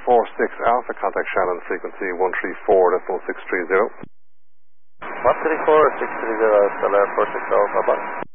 Alpha, contact Shannon, frequency 134.630. 134.630, Stellar 46 Alpha, bye.